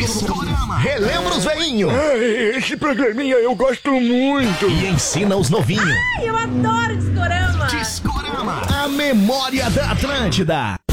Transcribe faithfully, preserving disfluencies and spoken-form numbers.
Discorama. Relembra os veinhos. Ai, esse programinha eu gosto muito. E ensina os novinhos. Ai, eu adoro Discorama. Discorama. A memória da Atlântida.